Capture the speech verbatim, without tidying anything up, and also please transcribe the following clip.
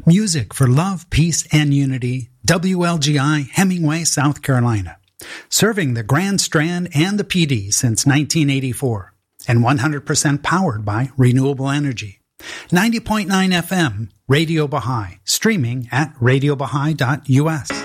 Music for love, peace, and unity. W L G I, Hemingway, South Carolina. Serving the Grand Strand and the P D since nineteen eighty-four. And one hundred percent powered by renewable energy. ninety point nine F M, Radio Baha'i. Streaming at radio baha'i dot U S.